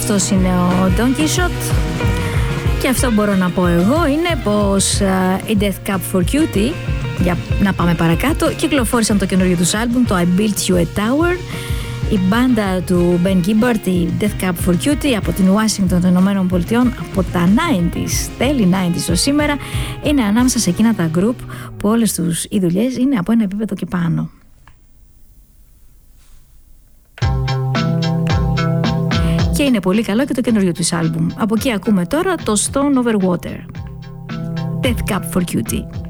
Αυτός είναι ο Don Quixote. Και αυτό μπορώ να πω εγώ είναι πως η Death Cab for Cutie, για να πάμε παρακάτω, κυκλοφόρησαν το καινούριο τους άλμπουμ, το I Built You a Tower. Η μπάντα του Ben Gibbard, η Death Cab for Cutie, από την Ουάσιγκτον των Ηνωμένων Πολιτειών, από τα 90s, τέλη 90s ως σήμερα, είναι ανάμεσα σε εκείνα τα group που όλες τους οι δουλειές είναι από ένα επίπεδο και πάνω. Και είναι πολύ καλό και το καινούριο τους άλμπουμ. Από εκεί ακούμε τώρα το Stone Over Water. Death Cab for Cutie.